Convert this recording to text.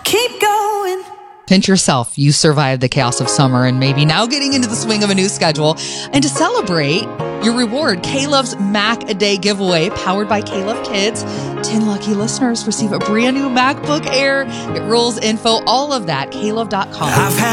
keep going. Pinch yourself. You survived the chaos of summer and maybe now getting into the swing of a new schedule. And to celebrate your reward, K-Love's Mac a Day giveaway powered by K-Love Kids. 10 lucky listeners receive a brand new MacBook Air. It rules info, all of that, klove.com.